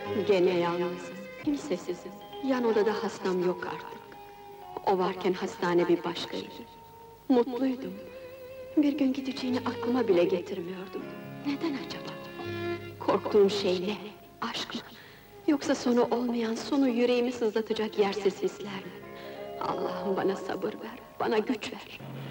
Gene yalnızım, kimsesizim. Yan odada hastam yok artık. O varken hastane bir başkaydı. Mutluydum. Bir gün gideceğini aklıma bile getirmiyordum. Neden acaba? Korktuğum şey ne? Aşk mı? Yoksa sonu olmayan, sonu yüreğimi sızlatacak yersiz hisler mi? Allah'ım bana sabır ver, bana güç ver.